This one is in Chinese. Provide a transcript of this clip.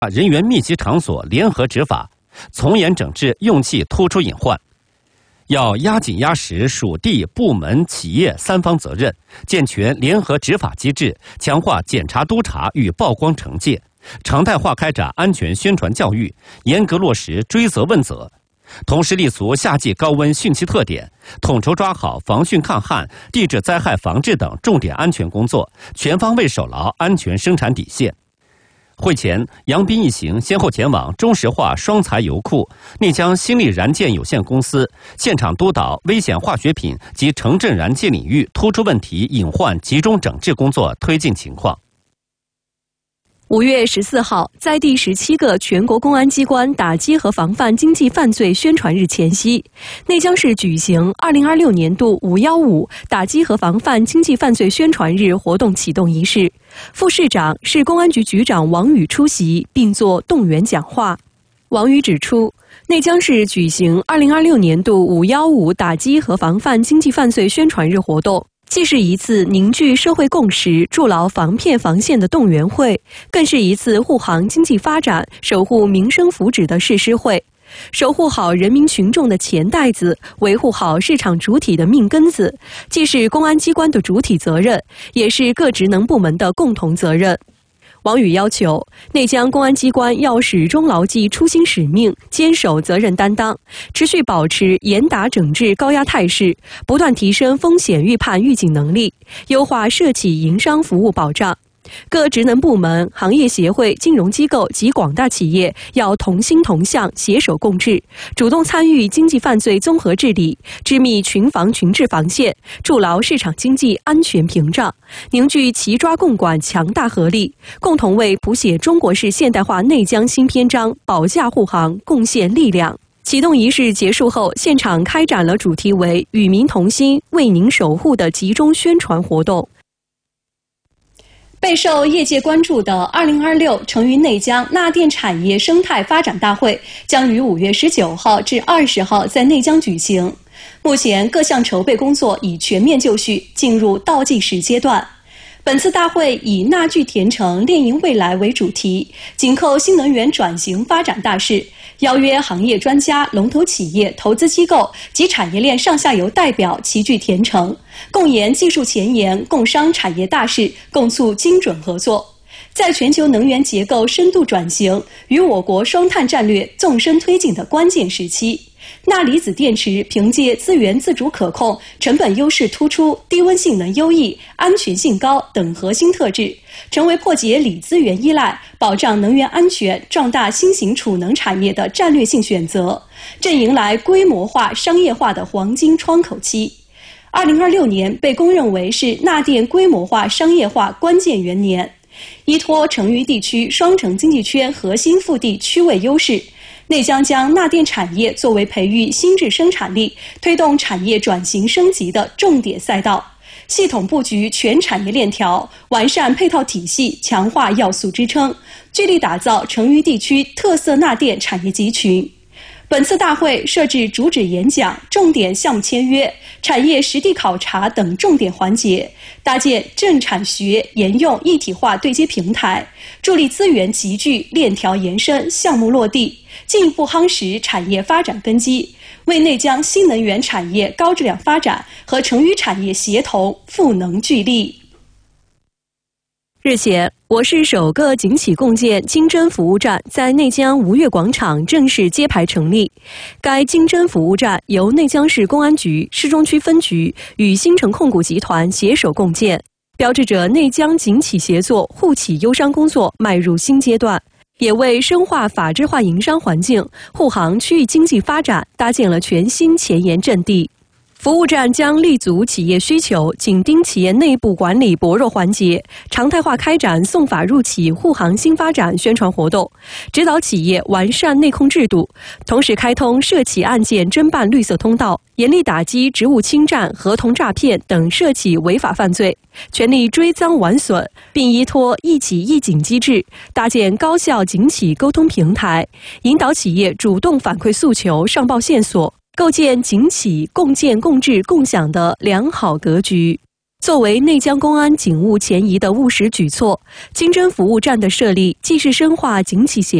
人员密集场所联合执法，从严整治用气突出隐患。要压紧压实属地、部门、企业三方责任，健全联合执法机制，强化检查督查与曝光惩戒，常态化开展安全宣传教育，严格落实追责问责。同时立足夏季高温汛期特点，统筹抓好防汛抗旱、地质灾害防治等重点安全工作，全方位守牢安全生产底线。会前，杨斌一行先后前往中石化双材油库、内江新力燃建有限公司，现场督导危险化学品及城镇燃气领域突出问题隐患集中整治工作推进情况。 5月14号，在第17个全国公安机关打击和防范经济犯罪宣传日前夕，内江市举行2026年度515打击和防范经济犯罪宣传日活动启动仪式。副市长、市公安局局长王宇出席并作动员讲话。王宇指出，内江市举行2026年度515打击和防范经济犯罪宣传日活动，既是一次凝聚社会共识、筑牢防骗防线的动员会，更是一次护航经济发展、守护民生福祉的誓师会。守护好人民群众的钱袋子，维护好市场主体的命根子，既是公安机关的主体责任，也是各职能部门的共同责任。王宇要求，内江公安机关要始终牢记初心使命，坚守责任担当，持续保持严打整治高压态势，不断提升风险预判预警能力，优化社企营商服务保障。各职能部门、行业协会、金融机构及广大企业要同心同向、携手共治，主动参与经济犯罪综合治理，织密群防群治防线，筑牢市场经济安全屏障，凝聚齐抓共管强大合力，共同为谱写中国式现代化内江新篇章保驾护航贡献力量。启动仪式结束后，现场开展了主题为“与民同心，为您守护”的集中宣传活动。备受业界关注的2026成渝内江钠电产业生态发展大会将于5月19号至20号在内江举行。目前各项筹备工作已全面就绪，进入倒计时阶段。本次大会以钠聚填城炼营未来为主题，紧扣新能源转型发展大势，邀约行业专家、龙头企业、投资机构及产业链上下游代表齐聚填城，共研技术前沿，共商产业大势，共促精准合作。在全球能源结构深度转型与我国双碳战略纵深推进的关键时期，钠离子电池凭借资源自主可控、成本优势突出、低温性能优异、安全性高等核心特质，成为破解锂资源依赖、保障能源安全、壮大新型储能产业的战略性选择，正迎来规模化、商业化的黄金窗口期。2026年被公认为是钠电规模化、商业化关键元年。依托成渝地区双城经济圈核心腹地区位优势，内江将钠电产业作为培育新质生产力、推动产业转型升级的重点赛道，系统布局全产业链条，完善配套体系，强化要素支撑，聚力打造成渝地区特色钠电产业集群。本次大会设置主旨演讲、重点项目签约、产业实地考察等重点环节，搭建政产学研用一体化对接平台，助力资源集聚、链条延伸、项目落地，进一步夯实产业发展根基，为内江新能源产业高质量发展和成渝产业协同赋能聚力。日前，我市首个警企共建经侦服务站在内江吴越广场正式揭牌成立。该经侦服务站由内江市公安局市中区分局与新城控股集团携手共建，标志着内江警企协作护企优商工作迈入新阶段，也为深化法治化营商环境、护航区域经济发展搭建了全新前沿阵地。服务站将立足企业需求，紧盯企业内部管理薄弱环节，常态化开展送法入企护航新发展宣传活动，指导企业完善内控制度，同时开通涉企案件侦办绿色通道，严厉打击职务侵占、合同诈骗等涉企违法犯罪，全力追赃挽损，并依托一企一警机制，搭建高效警企沟通平台，引导企业主动反馈诉求、上报线索，构建警企共建共治共享的良好格局。 作为内江公安警务前移的务实举措，经侦服务站的设立既是深化警企协